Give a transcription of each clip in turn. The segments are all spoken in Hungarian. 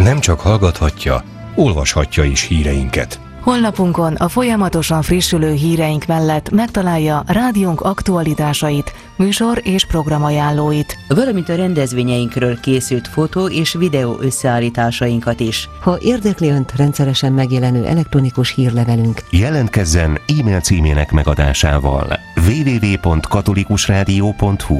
nem csak hallgathatja, olvashatja is híreinket. Honlapunkon a folyamatosan frissülő híreink mellett megtalálja rádiónk aktualitásait, műsor- és programajánlóit, valamint a rendezvényeinkről készült fotó- és videó összeállításainkat is. Ha érdekli Önt rendszeresen megjelenő elektronikus hírlevelünk, Jelentkezzen e-mail címének megadásával. www.katolikusradio.hu.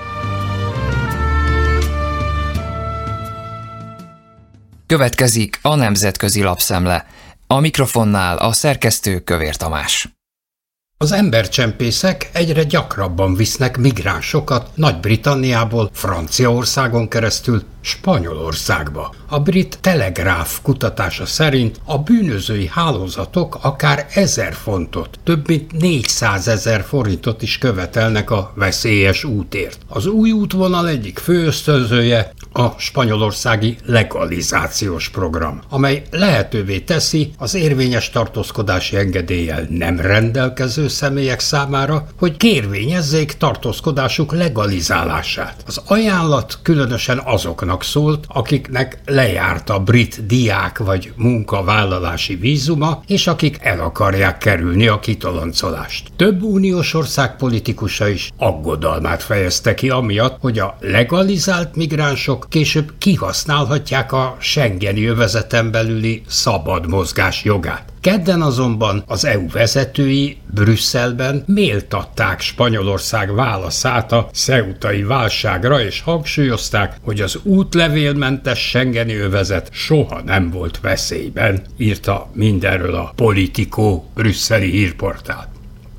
Következik a Nemzetközi Lapszemle. A mikrofonnál a szerkesztő Kövér Tamás. Az embercsempészek egyre gyakrabban visznek migránsokat Nagy-Britanniából Franciaországon keresztül Spanyolországba. A brit Telegráf kutatása szerint a bűnözői hálózatok akár 1000 fontot, több mint 400 000 forintot is követelnek a veszélyes útért. Az új útvonal egyik fő ösztönzője a spanyolországi legalizációs program, amely lehetővé teszi az érvényes tartózkodási engedéllyel nem rendelkező személyek számára, hogy kérvényezzék tartózkodásuk legalizálását. Az ajánlat különösen azoknak szólt, akiknek lejárt a brit diák vagy munkavállalási vízuma, és akik el akarják kerülni a kitoloncolást. Több uniós ország politikusa is aggodalmát fejezte ki amiatt, hogy a legalizált migránsok később kihasználhatják a schengeni övezeten belüli szabad mozgás jogát. Kedden azonban az EU vezetői Brüsszelben méltatták Spanyolország válaszát a ceutai válságra, és hangsúlyozták, hogy az útlevélmentes schengeni övezet soha nem volt veszélyben, írta mindenről a Politico brüsszeli hírportál.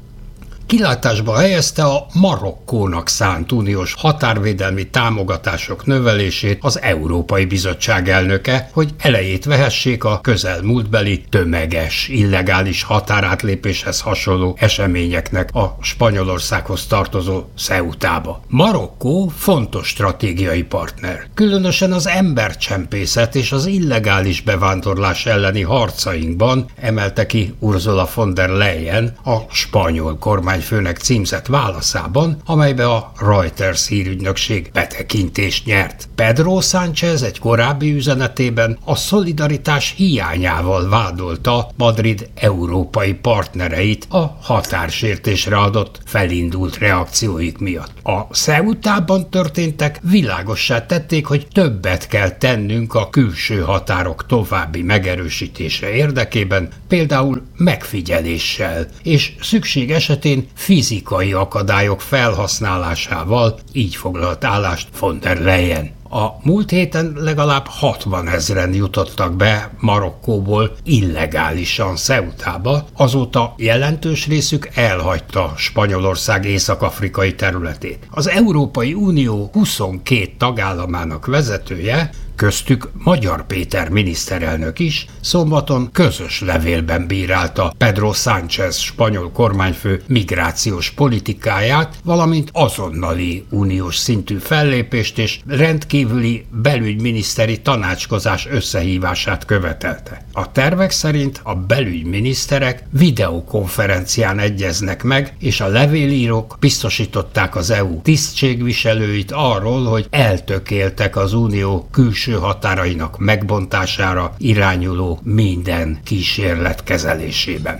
Kilátásba helyezte a Marokkónak szánt uniós határvédelmi támogatások növelését az Európai Bizottság elnöke, hogy elejét vehessék a közelmúltbeli tömeges, illegális határátlépéshez hasonló eseményeknek a Spanyolországhoz tartozó Ceutába. Marokkó fontos stratégiai partner. Különösen az embercsempészet és az illegális bevándorlás elleni harcainkban, emelte ki Ursula von der Leyen a spanyol kormányfőnek címzett válaszában, amelybe a Reuters hírügynökség betekintést nyert. Pedro Sánchez egy korábbi üzenetében a szolidaritás hiányával vádolta Madrid európai partnereit a határsértésre adott felindult reakcióik miatt. A Ceutában történtek világossá tették, hogy többet kell tennünk a külső határok további megerősítése érdekében, például megfigyeléssel, és szükség esetén fizikai akadályok felhasználásával, így foglalt állást von der Leyen. A múlt héten legalább 60 000 jutottak be Marokkóból illegálisan Ceutába, azóta jelentős részük elhagyta Spanyolország észak-afrikai területét. Az Európai Unió 22 tagállamának vezetője, köztük Magyar Péter miniszterelnök is szombaton közös levélben bírálta Pedro Sánchez spanyol kormányfő migrációs politikáját, valamint azonnali uniós szintű fellépést és rendkívüli belügyminiszteri tanácskozás összehívását követelte. A tervek szerint a belügyminiszterek videokonferencián egyeznek meg, és a levélírók biztosították az EU tisztségviselőit arról, hogy eltökéltek az unió külső határainak megbontására irányuló minden kísérlet kezelésében.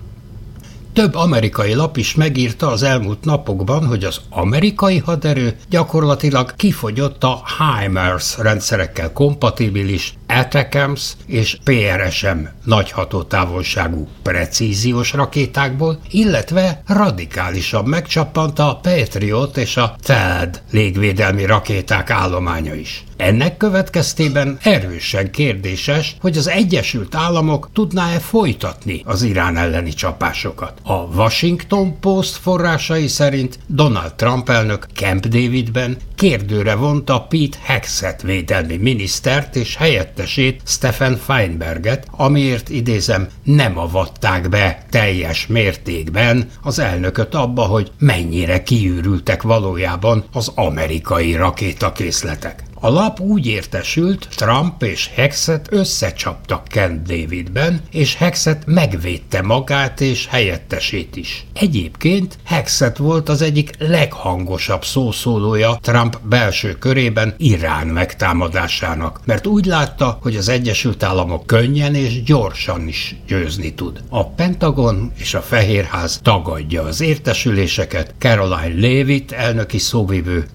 Több amerikai lap is megírta az elmúlt napokban, hogy az amerikai haderő gyakorlatilag kifogyott a HIMARS rendszerekkel kompatibilis ATACMS és PRSM nagy hatótávolságú precíziós rakétákból, illetve radikálisan megcsappant a Patriot és a THAAD légvédelmi rakéták állománya is. Ennek következtében erősen kérdéses, hogy az Egyesült Államok tudná-e folytatni az Irán elleni csapásokat. A Washington Post forrásai szerint Donald Trump elnök Camp Davidben kérdőre vonta Pete Hegseth védelmi minisztert és helyettesét Stephen Feinberget, amiért idézem, nem avatták be teljes mértékben az elnököt abba, hogy mennyire kiürültek valójában az amerikai rakétakészletek. A lap úgy értesült, Trump és Hexet összecsaptak Camp Davidben, és Hexet megvédte magát és helyettesét is. Egyébként Hexet volt az egyik leghangosabb szószólója Trump belső körében Irán megtámadásának, mert úgy látta, hogy az Egyesült Államok könnyen és gyorsan is győzni tud. A Pentagon és a Fehérház tagadja az értesüléseket, Caroline Leavitt elnöki szóvivő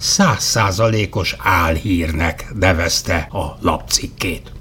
100%-os álhírnek nevezte a lapcikkét.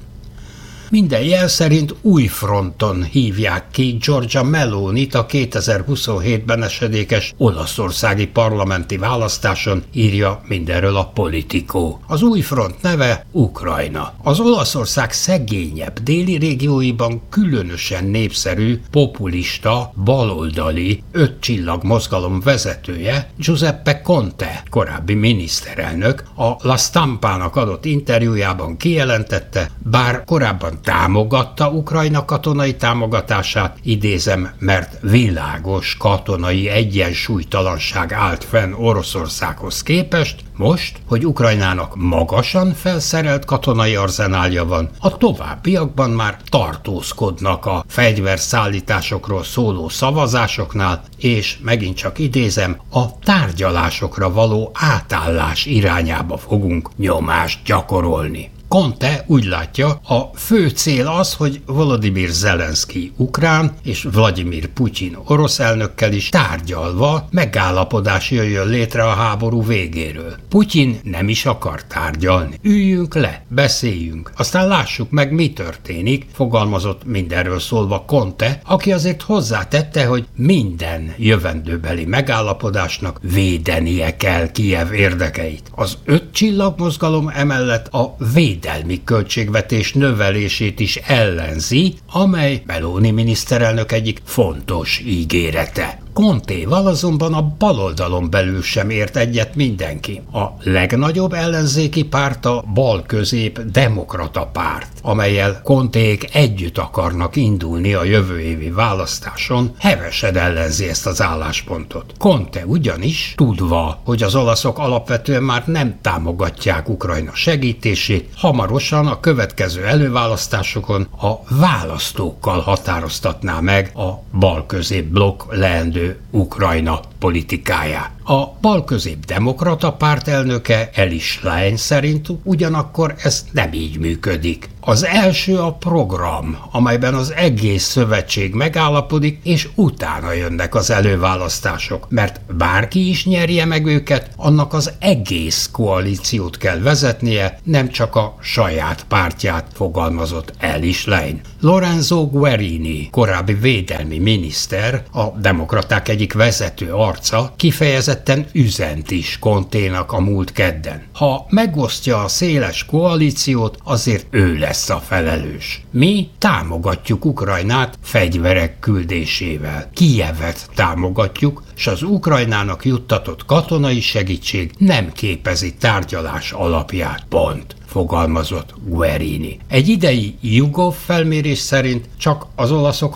Minden jel szerint új fronton hívják ki Giorgia Melonit a 2027-ben esedékes olaszországi parlamenti választáson, írja mindenről a Politico. Az új front neve Ukrajna. Az Olaszország szegényebb déli régióiban különösen népszerű, populista, baloldali 5 csillag mozgalom vezetője Giuseppe Conte, korábbi miniszterelnök, a La Stampának adott interjújában kijelentette, bár korábban támogatta Ukrajna katonai támogatását, idézem, mert világos katonai egyensúlytalanság állt fenn Oroszországhoz képest, most, hogy Ukrajnának magasan felszerelt katonai arzenálja van, a továbbiakban már tartózkodnak a fegyverszállításokról szóló szavazásoknál, és megint csak idézem, a tárgyalásokra való átállás irányába fogunk nyomást gyakorolni. Conte úgy látja, a fő cél az, hogy Volodymyr Zelenszky ukrán és Vladimir Putyin orosz elnökkel is tárgyalva megállapodás jöjjön létre a háború végéről. Putyin nem is akar tárgyalni. Üljünk le, beszéljünk, aztán lássuk meg, mi történik, fogalmazott mindenről szólva Conte, aki azért hozzátette, hogy minden jövendőbeli megállapodásnak védenie kell Kijev érdekeit. Az 5 csillagmozgalom emellett a védelmi költségvetés növelését is ellenzi, amely Meloni miniszterelnök egyik fontos ígérete. Contéval azonban a baloldalon belül sem ért egyet mindenki. A legnagyobb ellenzéki párt a bal-közép demokrata párt, amellyel Conték együtt akarnak indulni a jövő évi választáson, hevesen ellenzi ezt az álláspontot. Conte ugyanis, tudva, hogy az olaszok alapvetően már nem támogatják Ukrajna segítését, hamarosan a következő előválasztásokon a választókkal határoztatná meg a bal-közép blokk leendő Ukrajna politikáját. A bal-közép demokrata párt elnöke Eli Schlein szerint ugyanakkor ez nem így működik. Az első a program, amelyben az egész szövetség megállapodik, és utána jönnek az előválasztások, mert bárki is nyerje meg őket, annak az egész koalíciót kell vezetnie, nem csak a saját pártját, fogalmazott Eli Schlein. Lorenzo Guerini, korábbi védelmi miniszter, a demokraták egyik vezető arca, kifejezetten üzent is Conténak a múlt kedden. Ha megosztja a széles koalíciót, azért ő lesz a felelős. Mi támogatjuk Ukrajnát fegyverek küldésével. Kijevet támogatjuk, s az Ukrajnának juttatott katonai segítség nem képezi tárgyalás alapját. Pont. Fogalmazott Guerini. Egy idei YouGov felmérés szerint csak az olaszok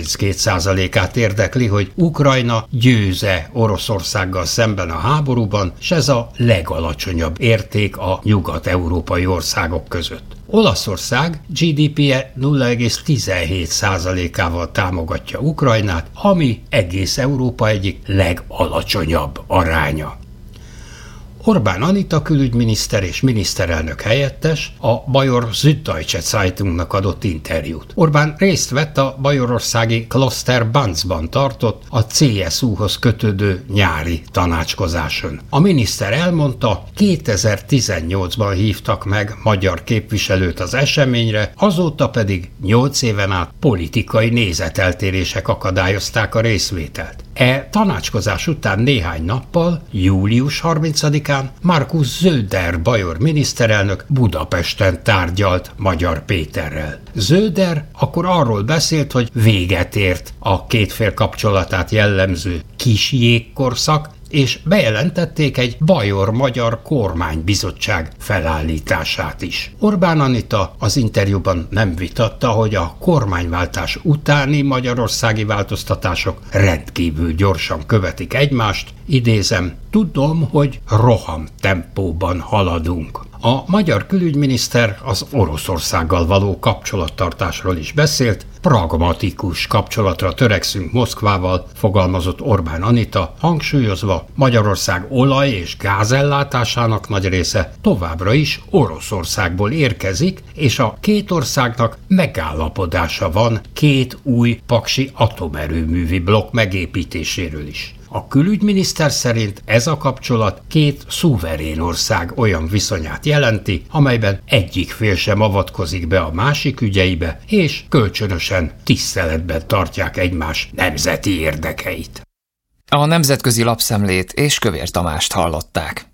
32%-át érdekli, hogy Ukrajna győze Oroszországgal szemben a háborúban, s ez a legalacsonyabb érték a nyugat-európai országok között. Olaszország GDP-je 0,17%-ával támogatja Ukrajnát, ami egész Európa egyik legalacsonyabb aránya. Orbán Anita külügyminiszter és miniszterelnök helyettes a Bajor Süddeutsche Zeitungnak adott interjút. Orbán részt vett a bajorországi Kloster Banzban tartott a CSU-hoz kötődő nyári tanácskozáson. A miniszter elmondta, 2018-ban hívtak meg magyar képviselőt az eseményre, azóta pedig 8 éven át politikai nézeteltérések akadályozták a részvételt. E tanácskozás után néhány nappal, július 30-án Markus Söder bajor miniszterelnök Budapesten tárgyalt Magyar Péterrel. Söder akkor arról beszélt, hogy véget ért a két fél kapcsolatát jellemző kis jégkorszak, és bejelentették egy bajor-magyar kormánybizottság felállítását is. Orbán Anita az interjúban nem vitatta, hogy a kormányváltás utáni magyarországi változtatások rendkívül gyorsan követik egymást, idézem, tudom, hogy rohamtempóban haladunk. A magyar külügyminiszter az Oroszországgal való kapcsolattartásról is beszélt, pragmatikus kapcsolatra törekszünk Moszkvával, fogalmazott Orbán Anita, hangsúlyozva, Magyarország olaj- és gázellátásának nagy része továbbra is Oroszországból érkezik, és a két országnak megállapodása van 2 új paksi atomerőművi blokk megépítéséről is. A külügyminiszter szerint ez a kapcsolat 2 szuverén ország olyan viszonyát jelenti, amelyben egyik fél sem avatkozik be a másik ügyeibe, és kölcsönösen tiszteletben tartják egymás nemzeti érdekeit. A Nemzetközi Lapszemlét és Kövér Tamást hallották.